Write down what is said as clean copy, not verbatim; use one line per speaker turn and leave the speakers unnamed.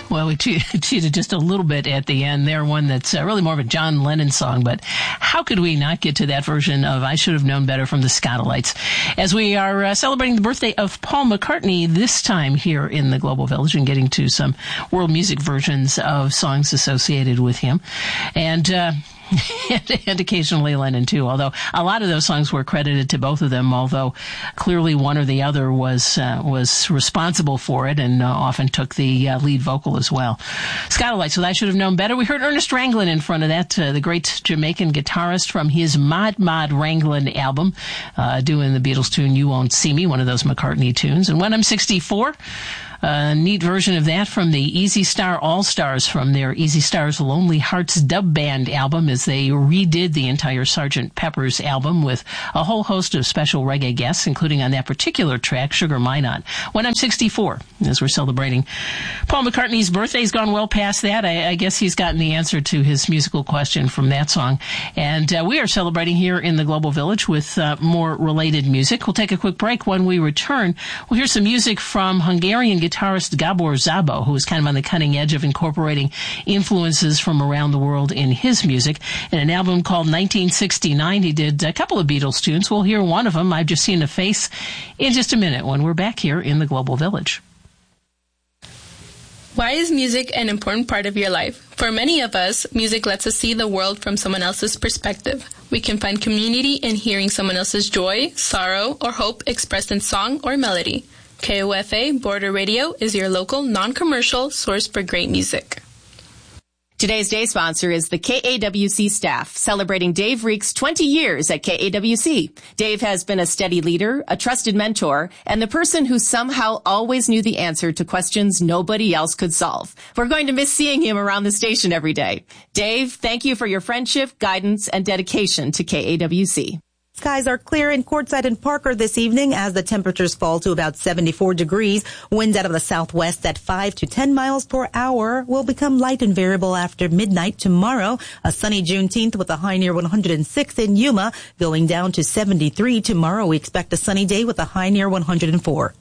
Well, we cheated just a little bit at the end there, one that's really more of a John Lennon song, but how could we not get to that version of I Should Have Known Better from the Scottalites? As we are celebrating the birthday of Paul McCartney this time here in the Global Village and getting to some world music versions of songs associated with him. And occasionally Lennon too, although a lot of those songs were credited to both of them, although clearly one or the other was responsible for it and often took the lead vocal as well. Scottalites with I Should Have Known Better. We heard Ernest Ranglin in front of that, the great Jamaican guitarist from his Mod Ranglin album, doing the Beatles tune You Won't See Me, one of those McCartney tunes. And When I'm 64, a neat version of that from the Easy Star All-Stars from their Easy Stars Lonely Hearts dub band album as they redid the entire Sgt. Pepper's album with a whole host of special reggae guests, including on that particular track, Sugar Minot. When I'm 64, as we're celebrating Paul McCartney's birthday. He's gone well past that. I guess he's gotten the answer to his musical question from that song. And we are celebrating here in the Global Village with more related music. We'll take a quick break. When we return, we'll hear some music from Hungarian guitarist Gabor Szabo, who is kind of on the cutting edge of incorporating influences from around the world in his music. In an album called 1969, he did a couple of Beatles tunes. We'll hear one of them, I've Just Seen a Face, in just a minute when we're back here in the Global Village.
Why is music an important part of your life? For many of us, music lets us see the world from someone else's perspective. We can find community in hearing someone else's joy, sorrow, or hope expressed in song or melody. KOFA Border Radio is your local, non-commercial source for great music.
Today's day sponsor is the KAWC staff, celebrating Dave Reek's 20 years at KAWC. Dave has been a steady leader, a trusted mentor, and the person who somehow always knew the answer to questions nobody else could solve. We're going to miss seeing him around the station every day. Dave, thank you for your friendship, guidance, and dedication to KAWC.
Skies are clear in Quartzsite and Parker this evening as the temperatures fall to about 74 degrees. Winds out of the southwest at 5 to 10 miles per hour will become light and variable after midnight tomorrow. A sunny Juneteenth with a high near 106 in Yuma, going down to 73 tomorrow. We expect a sunny day with a high near 104.